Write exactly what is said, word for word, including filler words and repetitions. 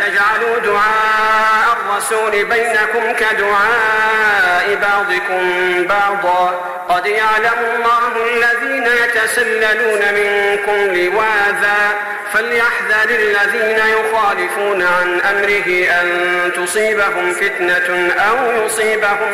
تجعلوا دعاء الرسول بينكم كدعاء بعضكم بعضا قد يعلم الله الذين يتسللون منكم لواذا فليحذر الذين يخالفون عن أمره أن تصيبهم فتنة أو يصيبهم